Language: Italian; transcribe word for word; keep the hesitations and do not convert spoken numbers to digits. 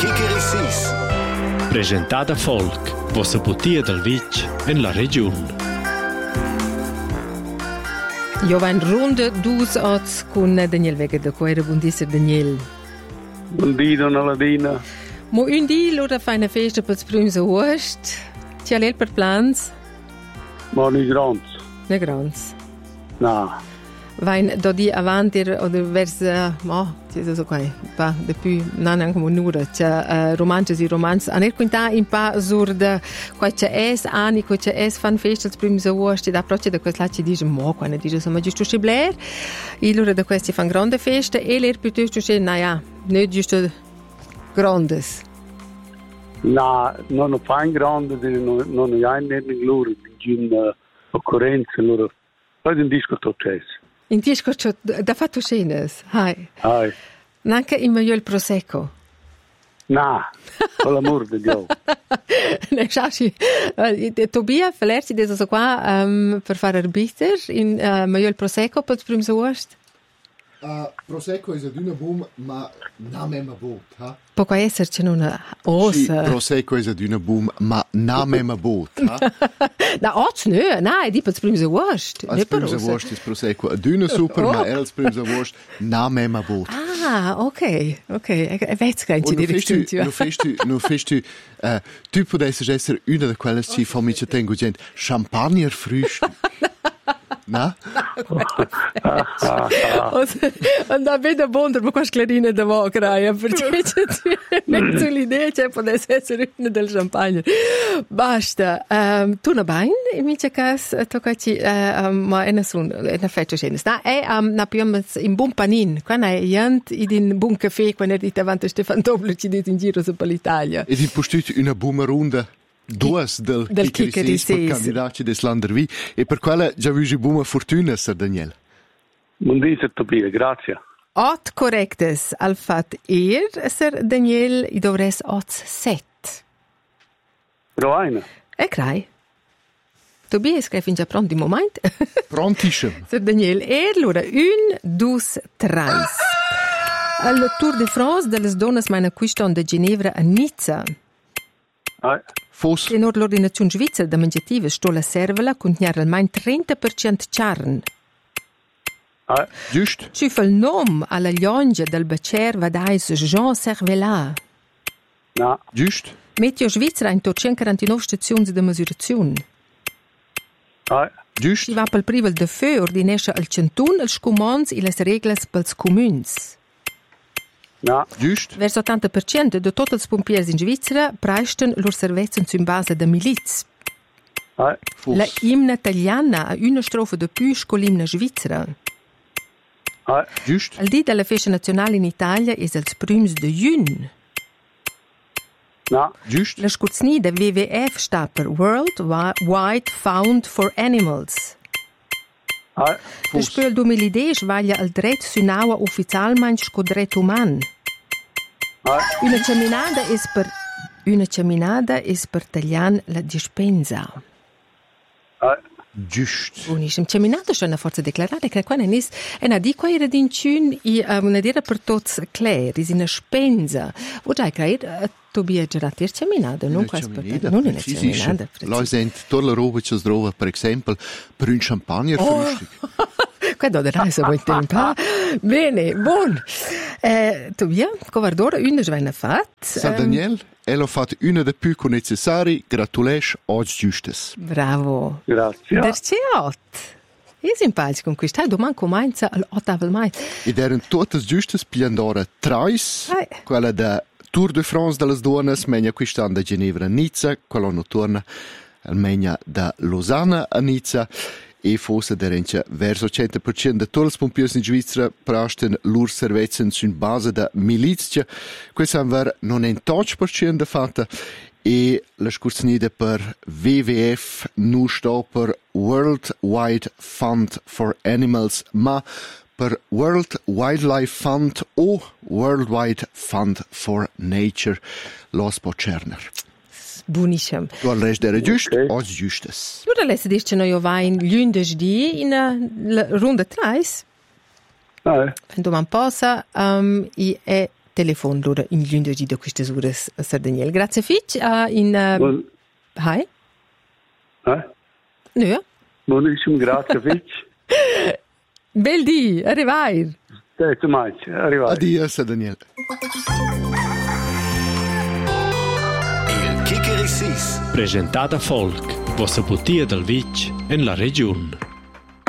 Kikeri Sis. Presentada Folk, vostra putia del Vic in la regione. Io va in ronda dus oz con Daniel Vega da Coera. Buondissera Daniel. Buondì, donna Ladina. Mo un di lura fa una festa per sprums a Ost. Ci ha per plans? Ma non grans. Ne grans. No. Vain do di avanti oder verso, mo, ci so qua, pa de più non anche un'ora, c'è uh, romanzi e romanzi. A ne quinta in pa sur de qua c'è es ani, qua c'è es fan festa prima so wost, da proce da questa ci dice mo, quando dice so ma giusto scibler. I loro da questi fan grande festa e l'er piuttosto c'è na ja, ne giusto grandes. No, non fan grande, non non è niente loro, in occorrenza loro. Poi un disco c'è. In disco da fatto scenes, hai. Hai. Anche in meglio il prosecco. No, con l'amor di Dio. Ne sai, Tobia, verlerci adesso qua um, per fare arbiter in uh, meglio il prosecco per prima worst. Uh, prosecco è una boom, ma non è una boot, ha? Può esserci una ossa. Sì, prosecco è una boom, ma non è una boot, ha? Da oggi no, no, è di per prima worst. Als prima worst è prosecco, è una super, ma als prima worst non è una boot. Ah, ok, ok, e vedi che in di distinzione. Non fai tu, non fai tu, uh, tu potessi essere una di quelle che fa mi tengo gente, champagner frühstück. No? Und da vedo bonder, ma qua sclarina da vocraia, perché c'è l'idea c'è potesse essere una del champagne. Basta. Um, tu na bain, in mia cas, toccaci, uh, um, ma è nessun, è una feccia scena. Na, è um, na più in buon panin, quando è jant in buon caffè, quando è di davanti a Stefan Dobler, ci dice in giro su per l'Italia. E ti postito una buona ronda. Due del, del Kikeri Sis per candidati del Landervi e per quale già vuoi buona fortuna, Sir Daniel. Buondì, Tobia, grazie. Ot correctes al fat er, Sir Daniel, i dovres ot set. Roaina. E crai. Tobia è fin già pronto di momento. Prontissimo. Sir Daniel, e allora, un, dus, trais. Al Tour de France delle donne meine quiston de Ginevra a Nizza. Ah. Fos. Tenor l'ordinazione svizzera da mangiative stola servola contiene almeno trenta per cento charn. Ah. Giusto. Ci fa il nome alla liongia del bacer vadais Jean Cervelat. No. Giusto. Meteo Svizzera in centoquarantanove stazioni di misurazione. Ah. Giusto. Si va per privel de feu ordinesce al centun, als comons e les regles pels communs. No. Giusto. Verso ottanta per cento di tutti i pompieri in Svizzera presten loro servizi in base da miliz. Ah. La imna italiana ha una strofa di più che l'imna svizzera. Ah. Giusto. Il dì della festa nazionale in Italia è il primo di giugno. No. Giusto. La scurzni da W W F sta per World Wide Fund for Animals. Ah. Il spel duemiladieci vaglia il dritto su naua ufficialmente con dritto umano. Ah. Una camminata è per una camminata è per tagliare la dispensa. Ah. Giusto. Buonissimo. Camminata è una forza declarata che qua non è e na di qua era din cun i una dira per tots clair, is una spensa. O già credo Tobia geratir camminata, non qua per non è camminata. Lei sent tolle robe che trova, per esempio, per un champagner frühstück. Qua do da so molto tempo. Bene, buon. Eh, Tobia, covardora una svena fat. Sir Daniel, ella ha fatto una dei più necessari, gratulesci oggi giustes. Bravo. Grazie. Perché ot? È simpatico con questo. Domani comincia all'ottavo mai. Ed erano tutte giustes piandora trais, quella da Tour de France delle donne, menia quest'anno da Ginevra a Nizza, quella non torna, menia da Losanna a Nizza, e forse derence verso cento per cento di tutti i pompieri in Svizzera presten loro servizi su base da milizia. Questo è non è un touch per cento di fatto, e la scursnida per W W F non sta per World Wide Fund for Animals, ma per World Wildlife Fund o World Wide Fund for Nature, los Pocerner. Buonissimo. Tu al resto era giusto, Okay. oggi giustes. Allora lei si dice che noi vai in lunedì in uh, ronda tre. Ah. Domani passa um, e è telefon loro in giungi da queste ore Sir Daniel. Grazie Fitch uh, in uh, Buon... Hi. Eh? No. Buonissimo, grazie Fitch. Bel di, arrivai. Stai mai, arrivai. Addio Sir Daniel. Presentata Folk, vostra bottiglia del Vitg in la regione.